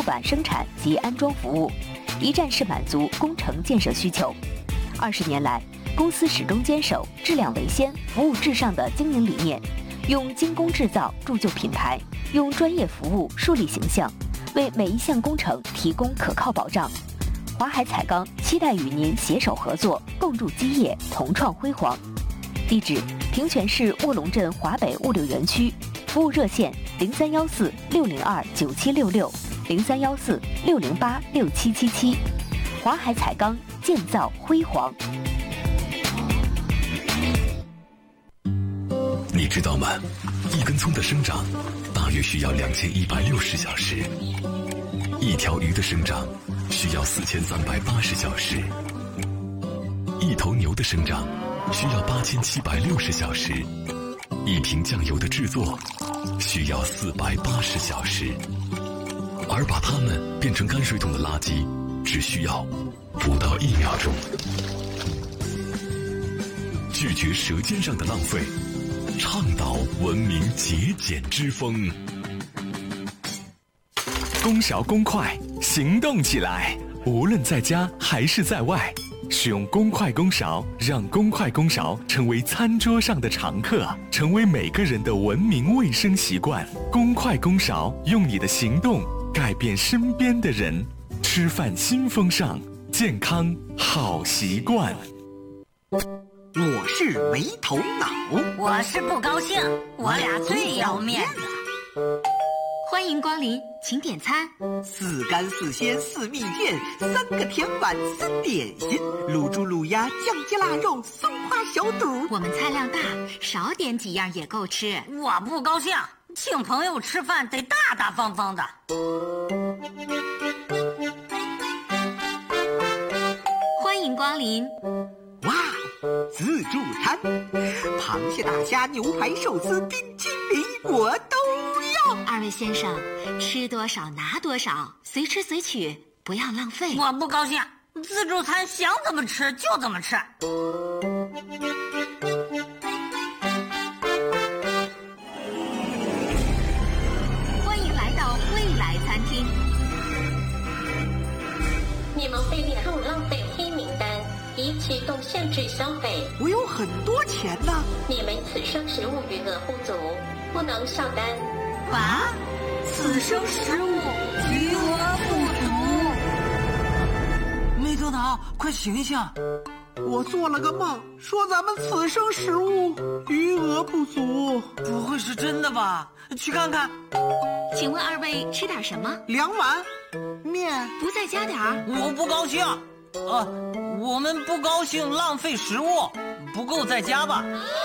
板生产及安装服务，一站式满足工程建设需求。20年来，公司始终坚守质量为先、服务至上的经营理念，用精工制造铸就品牌，用专业服务树立形象，为每一项工程提供可靠保障。华海彩钢期待与您携手合作，共筑基业，同创辉煌。地址：平泉市卧龙镇华北物流园区，服务热线0314-602-9766，0314-608-6777。华海彩钢，建造辉煌。 你知道吗？一根葱的生长大约需要2160小时，一条鱼的生长需要4380小时，一头牛的生长需要8760小时，一瓶酱油的制作需要480小时，而把它们变成泔水桶的垃圾只需要不到1秒钟。拒绝舌尖上的浪费，倡导文明节俭之风。 公勺公筷，行动起来！无论在家还是在外，使用公筷公勺，让公筷公勺成为餐桌上的常客，成为每个人的文明卫生习惯。公筷公勺，用你的行动改变身边的人。吃饭新风尚，健康好习惯。 我是没头脑， 我是不高兴，我俩最要面子。 欢迎光临，请点餐。 4干4鲜4蜜饯，3个甜碗3点心，卤猪卤鸭酱鸡腊肉松花小肚。 我们菜量大，少点几样也够吃。 我不高兴，请朋友吃饭得大大方方的。 欢迎光临。 哇，自助餐，螃蟹、大虾、牛排、寿司、冰淇淋，我都要。 二位先生，吃多少拿多少，随吃随取，不要浪费。 我不高兴，自助餐想怎么吃就怎么吃。 欢迎来到未来餐厅。 你们被列入浪费黑名单，已启动限制消费。 我有很多钱呢。 你们此生食物余额不足，不能上单。 啊？此生食物余额不足？ 没头脑，快醒醒！ 我做了个梦，说咱们此生食物余额不足。 不会是真的吧？去看看。 请问二位吃点什么 ？2碗面。 不再加点儿？ 我不高兴。我们不高兴浪费食物，不够再加吧。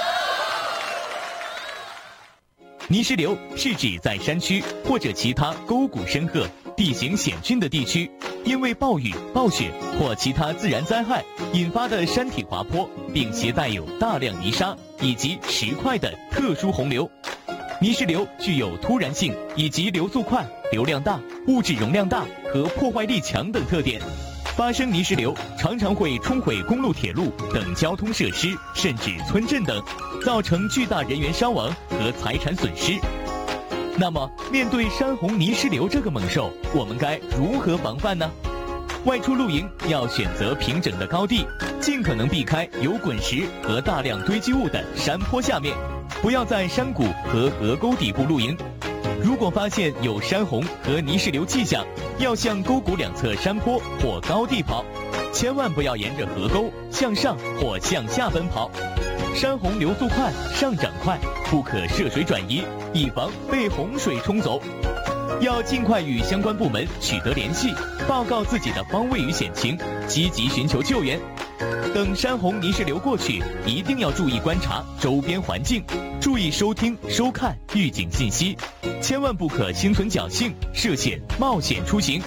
泥石流是指在山区或者其他沟谷深壑、地形险峻的地区，因为暴雨、暴雪或其他自然灾害引发的山体滑坡，并携带有大量泥沙以及石块的特殊洪流。泥石流具有突然性以及流速快、流量大、物质容量大和破坏力强等特点。发生泥石流常常会冲毁公路、铁路等交通设施，甚至村镇等，造成巨大人员伤亡和财产损失。那么，面对山洪泥石流这个猛兽，我们该如何防范呢？外出露营要选择平整的高地，尽可能避开有滚石和大量堆积物的山坡下面，不要在山谷和河沟底部露营。如果发现有山洪和泥石流迹象，要向沟谷两侧山坡或高地跑，千万不要沿着河沟向上或向下奔跑。山洪流速快，上涨快，不可涉水转移，以防被洪水冲走。要尽快与相关部门取得联系，报告自己的方位与险情，积极寻求救援。等山洪泥石流过去，一定要注意观察周边环境，注意收听收看预警信息，千万不可心存侥幸涉险冒险出行。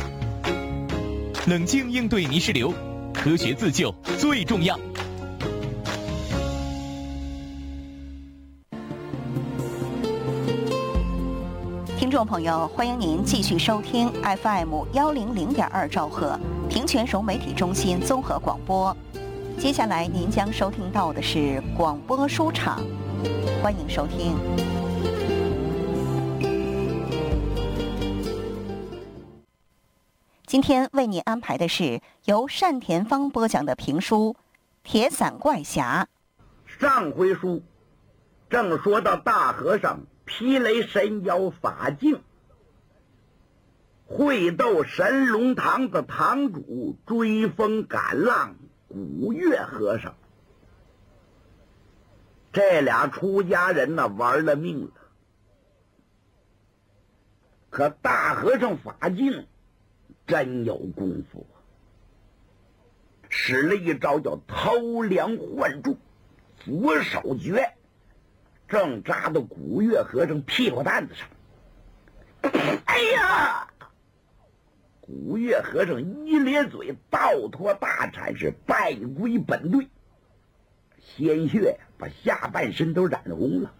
冷静应对泥石流，科学自救最重要。 听众朋友，欢迎您继续收听 FM100.2兆赫平泉省媒体中心综合广播。接下来您将收听到的是广播书场，欢迎收听。 今天为你安排的是由单田芳播讲的评书《铁伞怪侠》。 上回书正说到大和尚劈雷神妖法镜，会斗神龙堂的堂主追风赶浪古月和尚，这俩出家人呢玩了命了。可大和尚法镜真有功夫啊，使了一招叫偷梁换柱，左手诀正扎到古月和尚屁股蛋子上。哎呀！古月和尚一咧嘴，倒拖大铲，是败归本队，鲜血把下半身都染红了，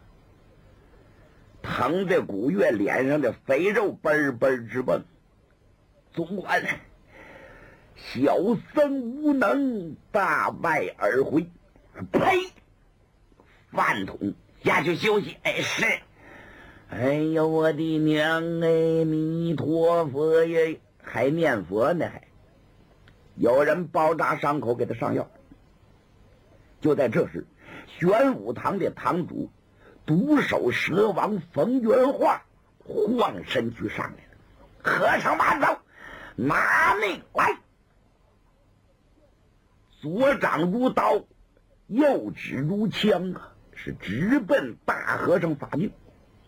疼在古月脸上的肥肉嘣嘣直蹦。总管小僧无能，大败而回。呸！饭桶下去休息。哎，是。哎呦，我的娘哎，弥陀佛呀！还念佛呢，还有人包扎伤口给他上药。就在这时，玄武堂的堂主独手蛇王冯元化晃身去上来了。和尚慢走，拿命来！左掌如刀，右指如枪啊，是直奔大和尚法镜。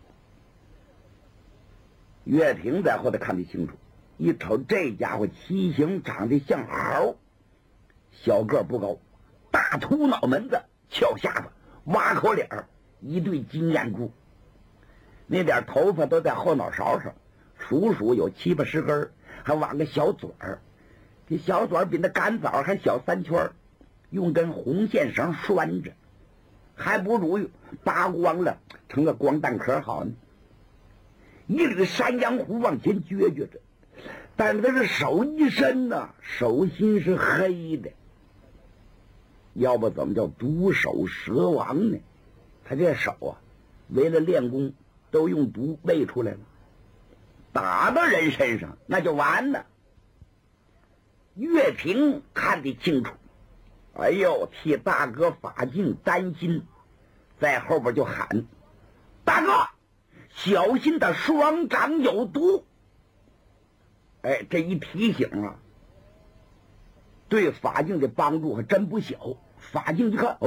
岳霆在后头看得清楚，一瞅这家伙体型长得像猴，小个不高，大秃脑门子，翘下巴，挖口脸，一对金眼珠，那点头发都在后脑勺上，数数有7、8、10根，还挽个小嘴儿，这小嘴儿比那干枣还小3圈，用根红线绳拴着，还不如扒光了成个光蛋壳好呢。一缕山羊胡往前撅撅着，但是他这手一伸呐，手心是黑的，要不怎么叫毒手蛇王呢？他这手啊，为了练功都用毒喂出来了，打到人身上那就完了。岳霆看得清楚，哎呦，替大哥法镜担心，在后边就喊：大哥，小心他双掌有毒。哎，这一提醒啊，对法镜的帮助还真不小。法镜一看，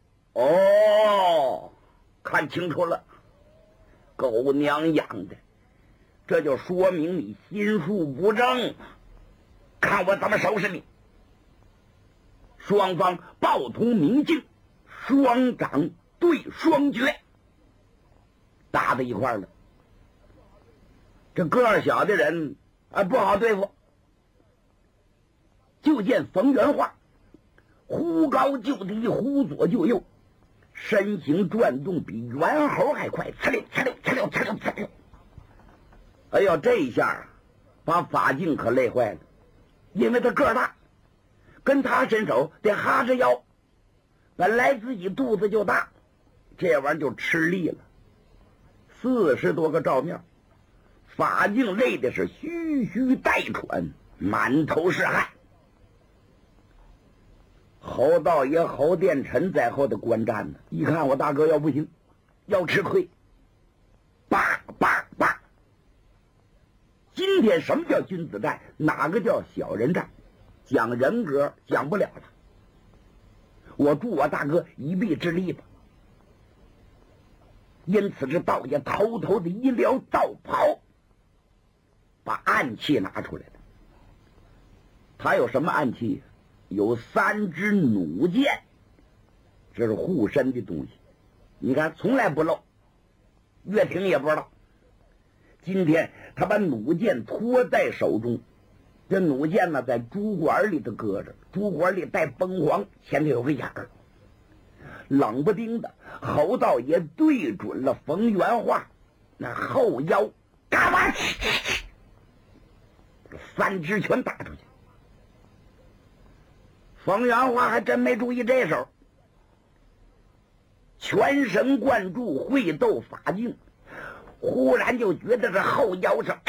看清楚了，狗娘养的，这就说明你心术不正，看我怎么收拾你。双方抱头明镜，双掌对双绝，打在一块了。这个儿小的人不好对付。就见冯元化忽高就低，忽左就右，身形转动比猿猴还快，呲溜呲溜呲溜呲溜呲溜。哎呦，这一下把法镜可累坏了，因为他个儿大，跟他伸手得哈着腰，本来自己肚子就大，这玩意儿就吃力了。40多个照面，法镜累的是吁吁带喘，满头是汗。侯道爷侯殿臣在后的观战呢，一看我大哥要不行，要吃亏，叭叭叭。今天什么叫君子战，哪个叫小人战？讲人格讲不了了。我助我大哥一臂之力吧。因此这道爷偷偷的一撩道袍，把暗器拿出来了。他有什么暗器？有3支弩箭，这是护身的东西。你看从来不漏，岳霆也不知道。今天他把弩箭托在手中，这弩箭呢在珠管里头搁着，珠管里带崩簧，前头有个眼儿。冷不丁的，侯道爷对准了冯元化那后腰，嘎巴，3支全打出去。冯元化还真没注意这手，全神贯注会斗法镜，忽然就觉得这后腰上